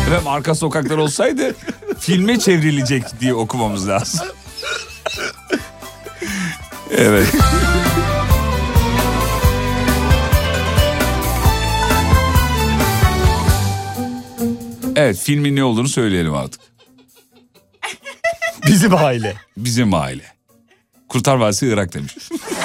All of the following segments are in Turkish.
Efendim arka sokaklar olsaydı filme çevrilecek diye okumamız lazım. Evet. Evet, filmin ne olduğunu söyleyelim artık. Bizim aile. Bizim aile. Kurtlar Vadisi Irak demiş.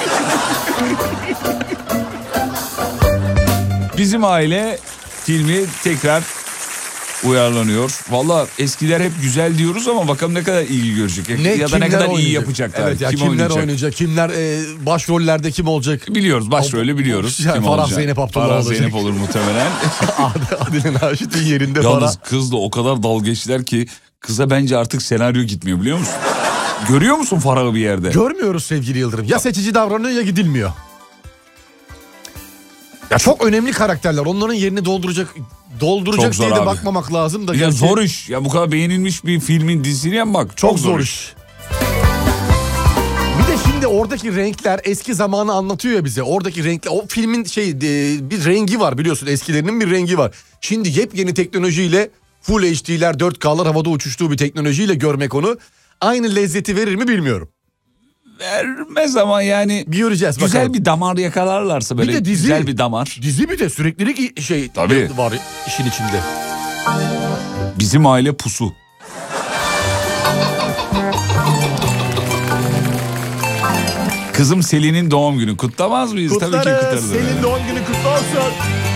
Bizim aile filmi tekrar uyarlanıyor. Valla eskiler hep güzel diyoruz ama bakalım ne kadar ilgi görecek. Ya da ne kadar iyi yapacaklar. Evet ya, kimler oynayacak? Kimler başrollerde kim olacak? Biliyoruz, başrolü biliyoruz. Yani kim Farah olacak? Zeynep Abdullah Farah olacak. Zeynep olur muhtemelen. Adile Naşit'in yerinde Yalnız Farah. kızla o kadar dalga geçtiler ki kıza bence artık senaryo gitmiyor, biliyor musun? Görüyor musun Farah'ı bir yerde? Görmüyoruz sevgili Yıldırım. Ya seçici davranıyor ya gidilmiyor. Ya çok önemli karakterler. Onların yerini dolduracak diye de bakmamak lazım da. Ya zor iş. Ya bu kadar beğenilmiş bir filmin, dizisini yapmak çok zor iş. Bir de şimdi oradaki renkler eski zamanı anlatıyor ya bize. Oradaki renkler, o filmin bir rengi var biliyorsun, eskilerinin bir rengi var. Şimdi yepyeni teknolojiyle Full HD'ler, 4K'lar havada uçuştuğu bir teknolojiyle görmek onu aynı lezzeti verir mi bilmiyorum. Vermez ama yani göreceğiz güzel bakalım. Bir damar yakalarlarsa böyle, bir de dizi, güzel bir damar. Dizi bir de süreklilik Tabii. var işin içinde. Bizim aile pusu. Kızım Selin'in doğum günü kutlamaz mıyız? Tabii ki kutlarız. Selin doğum günü kutlu olsun.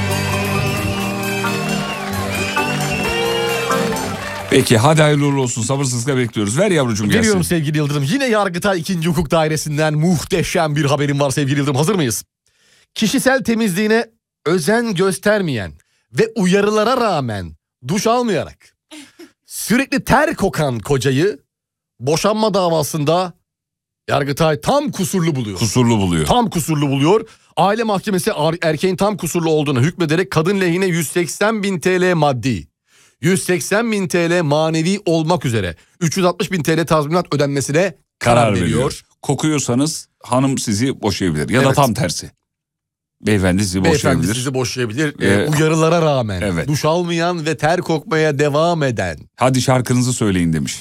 Peki hadi hayırlı uğurlu olsun, sabırsızlıkla bekliyoruz. Ver yavrucuğum gelsin. Veriyorum sevgili Yıldırım. Yine Yargıtay 2. Hukuk Dairesi'nden muhteşem bir haberim var sevgili Yıldırım. Hazır mıyız? Kişisel temizliğine özen göstermeyen ve uyarılara rağmen duş almayarak sürekli ter kokan kocayı boşanma davasında Yargıtay tam kusurlu buluyor. Kusurlu buluyor. Tam kusurlu buluyor. Aile mahkemesi erkeğin tam kusurlu olduğuna hükmederek kadın lehine 180.000 TL maddi, 180.000 TL manevi olmak üzere 360.000 TL tazminat ödenmesine karar veriyor. Kokuyorsanız hanım sizi boşayabilir ya da tam tersi. Beyefendi sizi boşayabilir. Uyarılara rağmen duş almayan ve ter kokmaya devam eden. Hadi şarkınızı söyleyin demiş.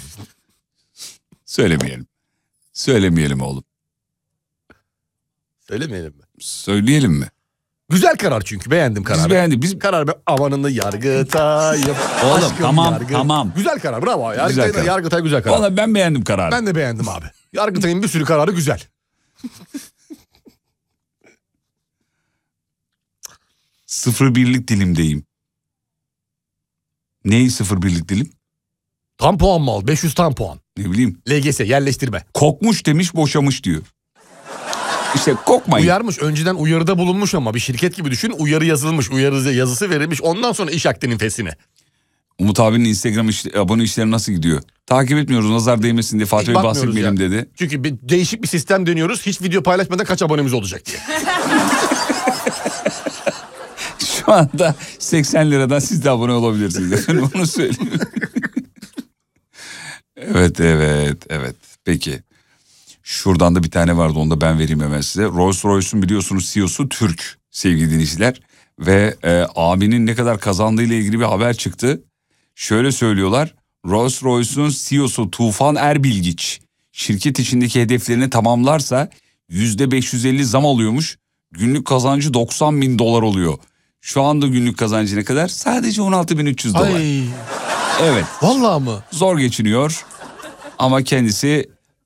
Söylemeyelim oğlum. Söylemeyelim mi? Söyleyelim mi? Güzel karar çünkü, beğendim kararı. Biz beğendik. Biz karar amanında Yargıtay. Oğlum tamam. Güzel karar, bravo. Yargıtay güzel karar. Vallahi ben beğendim kararı. Ben de beğendim abi. Yargıtay'ın bir sürü kararı güzel. Sıfır birlik dilimdeyim. Neyi sıfır birlik dilim? Tam puan mı al? 500 tam puan. Ne bileyim. LGS yerleştirme. Kokmuş demiş, boşamış diyor. İşte kokmayın. Uyarmış, önceden uyarıda bulunmuş ama bir şirket gibi düşün, uyarı yazılmış, uyarı yazısı verilmiş, ondan sonra iş akdinin fesine. Umut abinin Instagram abone işleri nasıl gidiyor? Takip etmiyoruz, nazar değmesin diye, Fatih Bey bahsetmeyelim dedi. Çünkü değişik bir sistem deniyoruz, hiç video paylaşmadan kaç abonemiz olacak diye. Şu anda 80 liradan siz de abone olabilirsiniz efendim, onu söyleyeyim. Evet. Peki. Şuradan da bir tane vardı, onu da ben vereyim hemen size. Rolls Royce'un biliyorsunuz CEO'su Türk sevgili dinleyiciler. Ve abinin ne kadar kazandığıyla ilgili bir haber çıktı. Şöyle söylüyorlar. Rolls Royce'un CEO'su Tufan Erbilgiç şirket içindeki hedeflerini tamamlarsa %550 zam alıyormuş. Günlük kazancı $90.000 oluyor. Şu anda günlük kazancı ne kadar? Sadece $16.300. Ay. Evet. Vallahi mı? Zor geçiniyor ama kendisi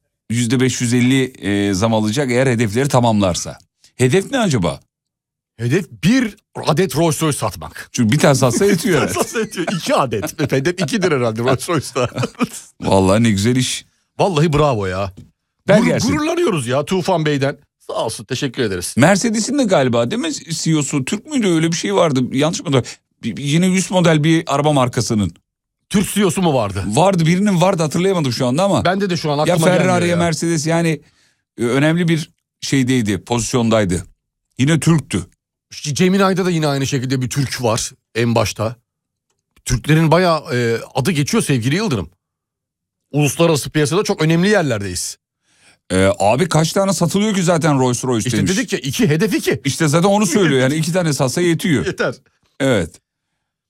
%550 zam alacak eğer hedefleri tamamlarsa. Hedef ne acaba? Hedef bir adet Rolls Royce satmak. Çünkü bir tane satsa yetiyor herhalde. Satsa yetiyor. 2 adet. Hedef 2'dir herhalde Rolls Royce'da. Vallahi ne güzel iş. Vallahi bravo ya. Gerçekten. Gururlanıyoruz ya Tufan Bey'den. Sağ olsun, teşekkür ederiz. Mercedes'in de galiba değil mi CEO'su? Türk müydü, öyle bir şey vardı. Yanlış mı? Yine üst model bir araba markasının. Türk CEO'su mu vardı? Vardı, birinin vardı, hatırlayamadım şu anda ama. Bende de şu an aklıma ya gelmiyor Ferrari ya Mercedes, yani önemli bir şeydeydi, pozisyondaydı. Yine Türktü. Gemini'de de yine aynı şekilde bir Türk var en başta. Türklerin bayağı adı geçiyor sevgili Yıldırım. Uluslararası piyasada çok önemli yerlerdeyiz. Abi kaç tane satılıyor ki zaten Rolls Royce demiş. İşte dedik ya, hedef 2. İşte zaten onu söylüyor, yani 2 tane satsa yetiyor. Yeter. Evet.